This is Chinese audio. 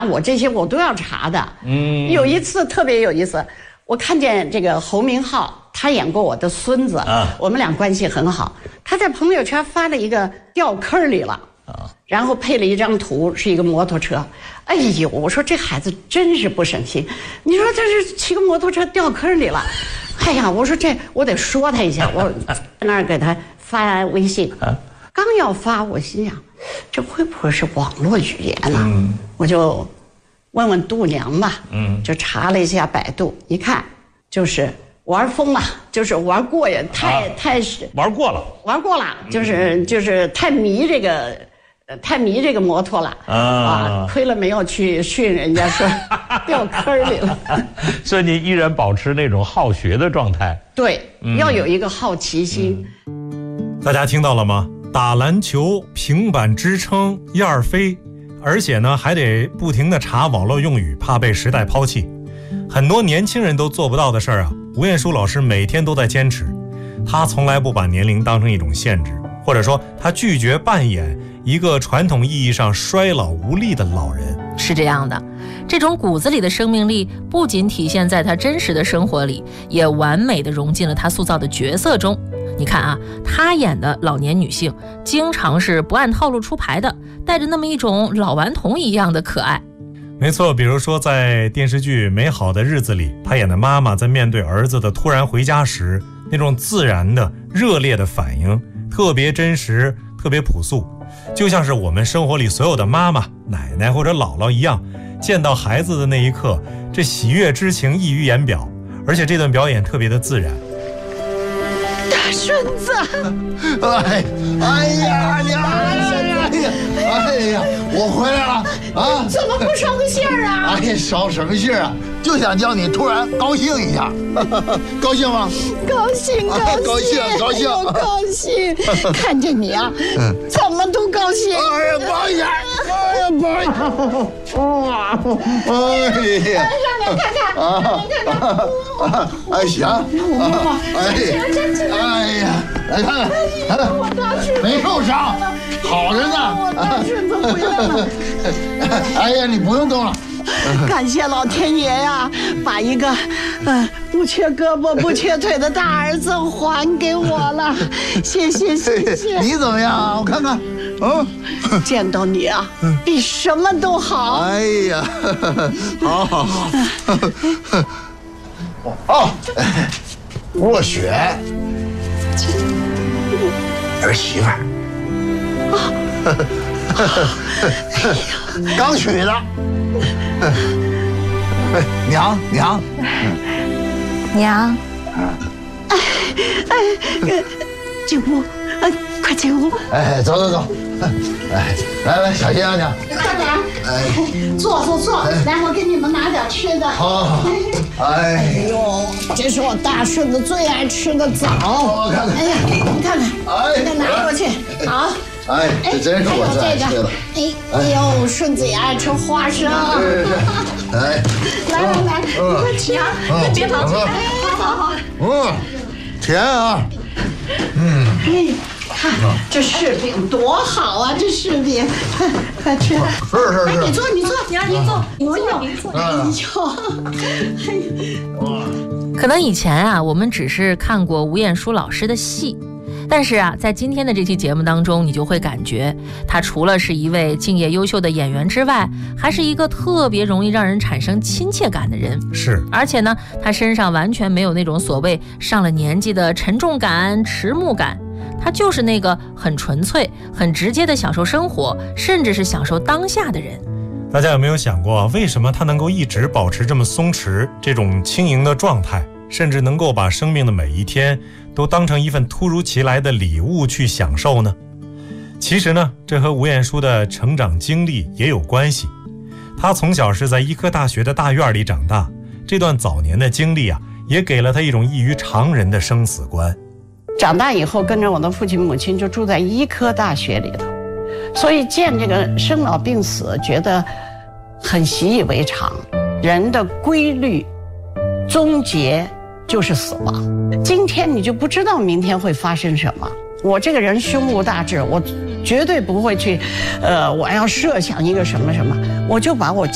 我这些我都要查的。有一次特别有意思，我看见这个侯明昊，他演过我的孙子，我们俩关系很好。他在朋友圈发了一个掉坑里了，然后配了一张图，是一个摩托车。哎呦，我说这孩子真是不省心，你说这是骑个摩托车掉坑里了。哎呀，我说这我得说他一下，我在那儿给他发微信。刚要发，我心想，这会不会是网络语言呢？我就问问度娘吧，就查了一下百度，一看就是玩疯了，就是玩过也太是玩过了， 就是太迷这个摩托了亏了没有去训人家说掉坑里了。 所以你依然保持那种好学的状态。 对，要有一个好奇心。 大家听到了吗？打篮球、平板支撑、燕儿飞，而且呢还得不停地查网络用语，怕被时代抛弃。很多年轻人都做不到的事儿啊，吴彦姝老师每天都在坚持。他从来不把年龄当成一种限制，或者说他拒绝扮演一个传统意义上衰老无力的老人。 是这样的，这种骨子里的生命力不仅体现在他真实的生活里，也完美地融进了他塑造的角色中。你看啊，她演的老年女性经常是不按套路出牌的，带着那么一种老顽童一样的可爱。 没错，比如说在电视剧《美好的日子》里，她演的妈妈在面对儿子的突然回家时，那种自然的热烈的反应特别真实，特别朴素，就像是我们生活里所有的妈妈、奶奶或者姥姥一样，见到孩子的那一刻，这喜悦之情溢于言表，而且这段表演特别的自然。 孙子， 哎呀，娘，哎呀，我回来了啊！ 怎么不捎个信儿啊？ 哎呀，捎什么信儿啊？就想叫你突然高兴一下，高兴吗？ 高兴，高兴！看见你啊，怎么都高兴。 哎呀，不好意思，哎呀，不好意思，哇，哎呀， 让来看， 哎，行，哎呀，来看看，没受伤，好着呢。 我大孙子回来了。 哎呀，你不用动了。 感谢老天爷呀，把一个不缺胳膊不缺腿的大儿子还给我了，谢谢。 你怎么样啊？我看看， 见到你啊，比什么都好。 哎呀，好。哦，若雪，儿媳妇儿，刚娶的。娘， 进屋，快进屋。 哎，走，哎，来，小心啊，娘。 快点，坐，来，我给你们拿点吃的。 好，哎呦，这是我大孙子最爱吃的枣。 我看看， 哎呀，你看看，给他拿过去。好。 哎，这真是我最爱吃的。 哎呦，顺子也爱吃花生。 哎， 来，你快吃啊！别淘气，好。 甜啊。 看这柿饼多好啊！这柿饼，快吃。 是。 哎，你坐，你坐。 我有。可能以前啊，我们只是看过吴彦姝老师的戏。但是啊，在今天的这期节目当中，你就会感觉她除了是一位敬业优秀的演员之外，还是一个特别容易让人产生亲切感的人。 是， 而且呢，她身上完全没有那种所谓上了年纪的沉重感、迟暮感，她就是那个很纯粹、很直接的享受生活，甚至是享受当下的人。 大家有没有想过，为什么她能够一直保持这么松弛、这种轻盈的状态，甚至能够把生命的每一天都当成一份突如其来的礼物去享受呢？其实呢，这和吴彦姝的成长经历也有关系。她从小是在医科大学的大院里长大，这段早年的经历啊，也给了她一种异于常人的生死观。 长大以后跟着我的父亲母亲就住在医科大学里头，所以见这个生老病死觉得很习以为常。人的规律终结就是死亡，今天你就不知道明天会发生什么。我这个人胸无大志，我绝对不会去我要设想一个什么什么，我就把我